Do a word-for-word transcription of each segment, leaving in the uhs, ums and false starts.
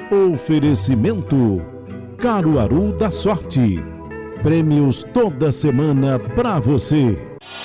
Oferecimento Caruaru da Sorte. Prêmios toda semana pra você.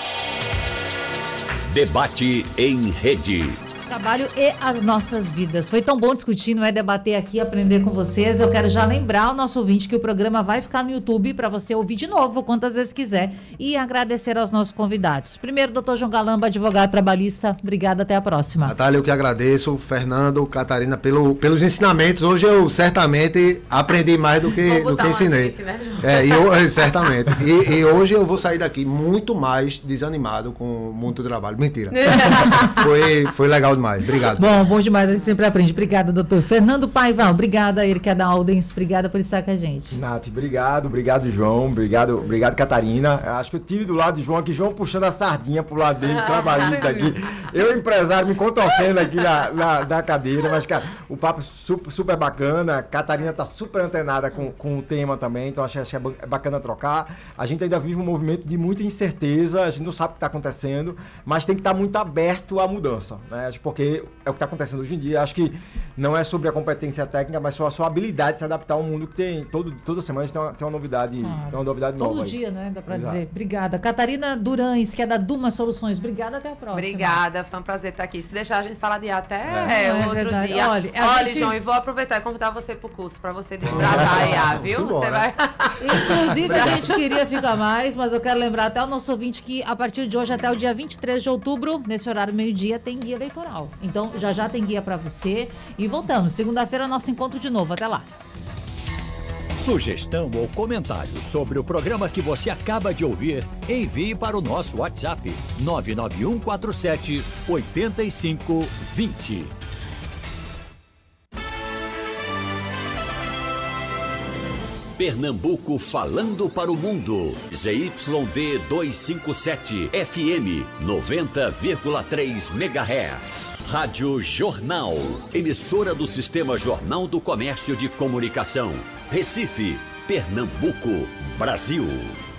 Debate em rede. Trabalho e as nossas vidas. Foi tão bom discutir, não é? Debater aqui, aprender com vocês. Eu quero já lembrar ao nosso ouvinte que o programa vai ficar no YouTube para você ouvir de novo, quantas vezes quiser. E agradecer aos nossos convidados. Primeiro, doutor João Galamba, advogado trabalhista. Obrigada, até a próxima. Natália, eu que agradeço. Fernando, Catarina, pelo, pelos ensinamentos. Hoje eu certamente aprendi mais do que, do que ensinei. Gente, né, é, e eu, certamente. E, e hoje eu vou sair daqui muito mais desanimado com muito trabalho. Mentira. foi, foi legal demais. Obrigado. Bom, bom demais, a gente sempre aprende. Obrigada, doutor Fernando Paiva. Obrigada, ele que é da Aldens. Obrigada por estar com a gente. Nath, obrigado, obrigado, João. Obrigado, obrigado, Catarina. Acho que eu tive do lado de João aqui, João puxando a sardinha pro lado dele, trabalhista aqui. Eu, empresário, me contorcendo aqui na, na, na cadeira, mas, cara, o papo super, super bacana. Catarina tá super antenada com, com o tema também, então acho, acho é bacana trocar. A gente ainda vive um movimento de muita incerteza, a gente não sabe o que está acontecendo, mas tem que estar muito aberto à mudança, né? Porque é o que está acontecendo hoje em dia. Acho que não é sobre a competência técnica, mas só a sua habilidade de se adaptar ao mundo que tem. Todo, toda semana a gente tem uma, tem uma novidade, ah, tem uma novidade todo nova. Todo dia, aí, né? Dá para dizer. Exato. Obrigada. Catarina Durães, que é da Duma Soluções. Obrigada, até a próxima. Obrigada, foi um prazer estar aqui. Se deixar a gente falar de até é. É, outro verdade. dia. Olha, Olha gente... João, e vou aproveitar e convidar você para o curso, para você desbravar aí, ah, viu? Você vai... Inclusive, a gente queria ficar mais, mas eu quero lembrar até o nosso ouvinte que a partir de hoje até o dia vinte e três de outubro, nesse horário meio-dia, tem guia eleitoral. Então, já já tem guia para você. E voltamos. Segunda-feira, nosso encontro de novo. Até lá. Sugestão ou comentário sobre o programa que você acaba de ouvir, envie para o nosso WhatsApp nove nove um quatro sete oito cinco dois zero. Pernambuco falando para o mundo. Z Y D duzentos e cinquenta e sete, F M noventa vírgula três megahertz. Rádio Jornal. Emissora do Sistema Jornal do Comércio de Comunicação. Recife, Pernambuco, Brasil.